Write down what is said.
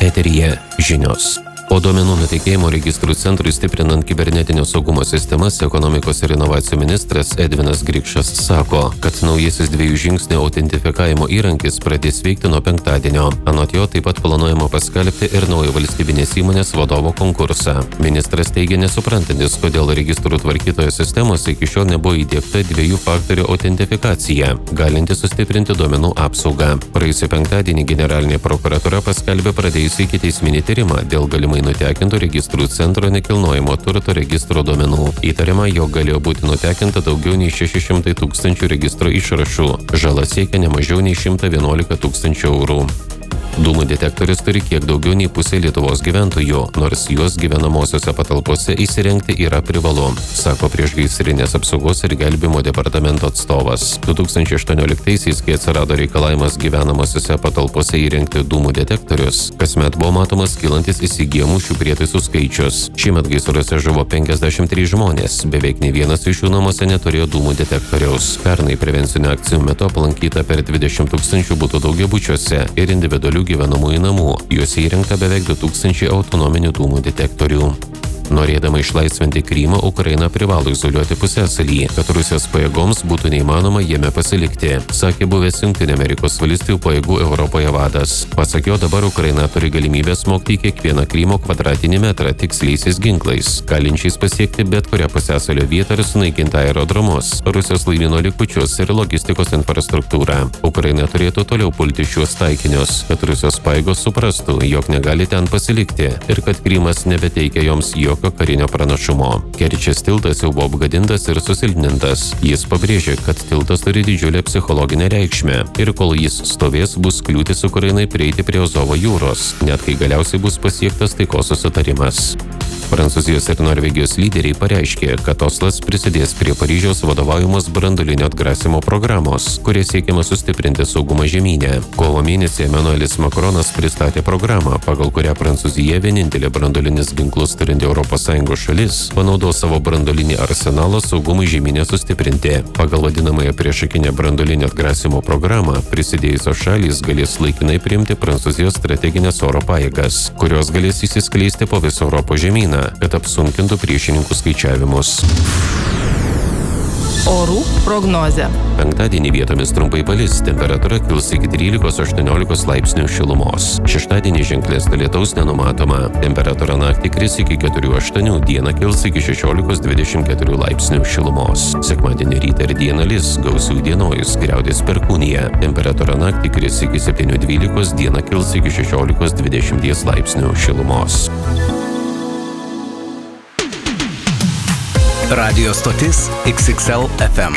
Eteryje žinios. O duomenų nutekėjimo registrų centrui stiprinant kibernetinio saugumo sistemas, ekonomikos ir inovacijų ministras Edvinas Grikšas sako, kad naujasis 2 žingsnių autentifikavimo įrankis pradės veikti nuo penktadienio. Anot jo taip pat planuojama paskelbti ir naują valstybinės įmonės vadovo konkursą. Ministras teigia nesuprantantis, kodėl registrų tvarkytojo sistemos iki šiol nebuvo įdiegta 2 faktorių autentifikacija, galinti sustiprinti duomenų apsaugą. Praėjusį penktadienį generalinė prokuratūra paskelbė pradėjusi ikiteisminį tyrimą dėl galimai nutekintų registrų centro nekilnojamo turto registro duomenų. Įtariama, jog galėjo būti nutekinta daugiau nei 600 tūkstančių registro išrašų. Žala siekia ne mažiau nei 111 tūkstančių eurų. Dūmų detektorius turi kiek daugiau nei pusė Lietuvos gyventojų, nors juos gyvenamosiose patalpose įsirengti yra privalu, sako priešgaisrinės apsaugos ir gelbėjimo departamento atstovas. 2018-aisiais, kai atsirado reikalavimas gyvenamosiose patalpose įrengti dūmų detektorius, kasmet buvo matomas kylantis įsigijamų šių prietaisų skaičius. Šiemet gaisruose žuvo 53 žmonės, beveik nei vienas iš jų namuose neturėjo dūmų detektoriaus. Pernai prevencinių akcijų metu aplankyta per 20 tūkstančių butų daugiabučiuose ir individualių gyvenamųjų namų. Juose įrengta beveik 2000 autonominių dūmų detektorių. Norėdama išlaisvinti Krymą, Ukraina privalo izoliuoti pusiasalį, kad Rusijos pajėgoms būtų neįmanoma jame pasilikti, sakė buvęs Jungtinių Amerikos valstijų pajėgų Europoje vadas. Pasak jo, dabar Ukraina turi galimybę smogti kiekvieną Krymo kvadratinį metrą tiksliaisiais ginklais, galinčiais pasiekti bet kurią pusiasalio vietą ir sunaikinti aerodromus, Rusijos laivyno likučius ir logistikos infrastruktūrą. Ukraina turėtų toliau pulti šiuos taikinius, kad Rusijos pajėgos suprastų, jog negali ten pasilikti ir kad Krymas nebeteikia joms jokio karinio pranašumo. Kerčės tiltas jau buvo apgadintas ir susilpnintas. Jis pabrėžė, kad tiltas turi didžiulę psichologinę reikšmę ir kol jis stovės, bus kliūtis Ukrainai prieiti prie Azovo jūros, net kai galiausiai bus pasiektas taikos susitarimas. Prancūzijos ir Norvegijos lyderiai pareiškė, kad Oslas prisidės prie Paryžiaus vadovaujamos branduolinio atgrasimo programos, kuria siekiama sustiprinti saugumą žemyne. Kovo mėnesį Emmanuelis Macronas pristatė programą, pagal kurią Prancūzija, vienintelė branduolinis ginklus turinti ES šalis, panaudos savo branduolinį arsenalą saugumui žemyne sustiprinti. Pagal vadinamąją priešakinę branduolinio atgrasimo programą prisidėjusios šalys galės laikinai priimti Prancūzijos strateginės oro pajėgas, kurios galės įsiskleisti po visą Europos žemyną, kad apsunkintų priešininkų skaičiavimus. Orų prognozė. Penktadienį vietomis trumpai palis, temperatūra kils iki 13–18 laipsnių šilumos. Šeštadienį ženklesnio lietaus nenumatoma. Temperatūra naktį kris iki 4–8, dieną kils iki 16–24 laipsnių šilumos. Sekmadienį rytą ir dieną lis, gausių įdienojus, griaudės perkūnija. Temperatūra naktį kris iki 7–12, dieną kils iki 16–20 laipsnių šilumos. Radio stotis XXL FM.